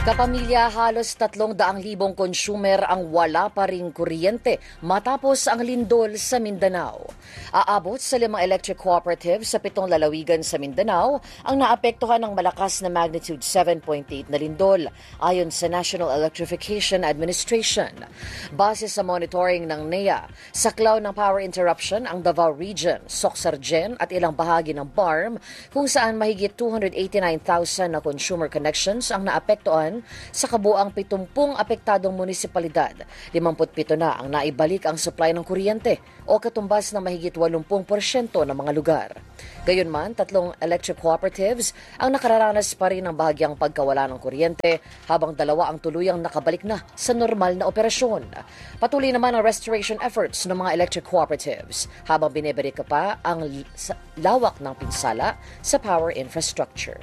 Kapamilya, halos 300,000 consumer ang wala pa ring kuryente matapos ang lindol sa Mindanao. Aabot sa 5 electric cooperatives sa 7 lalawigan sa Mindanao ang naapektuhan ng malakas na magnitude 7.8 na lindol, ayon sa National Electrification Administration. Base sa monitoring ng NEA, saklaw ng power interruption ang Davao Region, Soc-Sargen at ilang bahagi ng BARM kung saan mahigit 289,000 na consumer connections ang naapektuhan sa kabuang 70 apektadong munisipalidad. 57 na ang naibalik ang supply ng kuryente o katumbas ng mahigit 80% ng mga lugar. Gayunman, 3 electric cooperatives ang nakararanas pa rin ng bahagyang pagkawala ng kuryente habang 2 ang tuluyang nakabalik na sa normal na operasyon. Patuloy naman ang restoration efforts ng mga electric cooperatives habang biniberika pa ang lawak ng pinsala sa power infrastructure.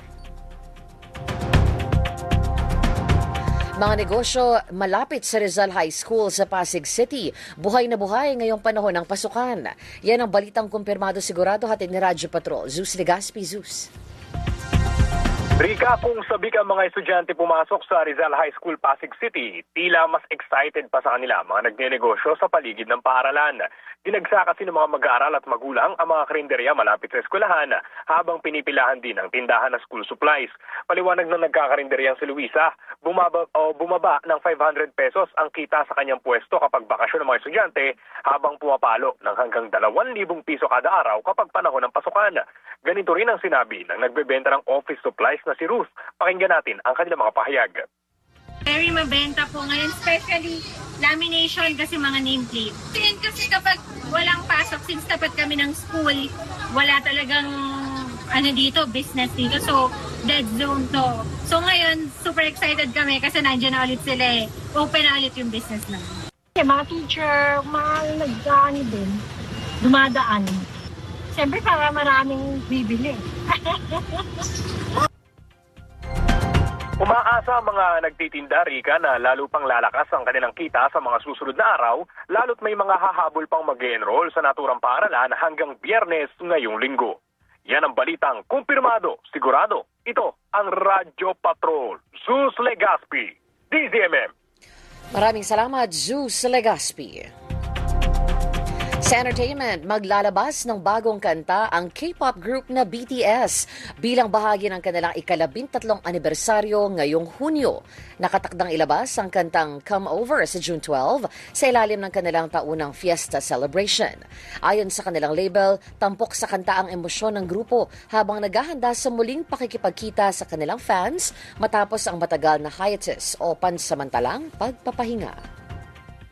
Mga negosyo malapit sa Rizal High School sa Pasig City, buhay na buhay ngayong panahon ng pasukan. Yan ang balitang kumpirmado sigurado hatid ni Radyo Patrol. Zeus Legaspi, Zeus. Rika, kung sabik ang mga estudyante pumasok sa Rizal High School, Pasig City, tila mas excited pa sa kanila mga nagnenegosyo sa paligid ng paaralan. Dinagsa kasi ng mga mag-aaral at magulang ang mga karinderya malapit sa eskwelahan habang pinipilahan din ang tindahan ng school supplies. Paliwanag ng nagkakarinderyang si Luisa, bumaba ng 500 pesos ang kita sa kanyang pwesto kapag bakasyon ng mga estudyante habang pumapalo ng hanggang 2,000 piso kada araw kapag panahon ng pasukan. Ganito rin ang sinabi ng nagbebenta ng office supplies na si Ruth. Pakinggan natin ang kanilang mga pahayag. Very mabenta po ngayon, especially lamination kasi mga nameplate. Kasi kapag walang pasok, since tapat kami ng school, wala talagang dito, business dito. So, dead zone to. So ngayon, super excited kami kasi nandiyan na ulit sila eh. Open na ulit yung business namin. Mga teacher, mga nagdaan din, dumadaan. Siyempre para maraming bibili. Umaasa ang mga nagtitinda, Rika, na lalo pang lalakas ang kanilang kita sa mga susunod na araw, lalo't may mga hahabol pang mag-enroll sa naturang paaralan hanggang Biyernes ngayong linggo. Yan ang balitang kumpirmado, sigurado. Ito ang Radyo Patrol. Zeus Legaspi, DZMM. Maraming salamat, Zeus Legaspi. Sa entertainment, maglalabas ng bagong kanta ang K-pop group na BTS bilang bahagi ng kanilang ika-13 anibersaryo ngayong Hunyo. Nakatakdang ilabas ang kantang Come Over sa June 12 sa ilalim ng kanilang taunang fiesta celebration. Ayon sa kanilang label, tampok sa kanta ang emosyon ng grupo habang naghahanda sa muling pakikipagkita sa kanilang fans matapos ang matagal na hiatus o pansamantalang pagpapahinga.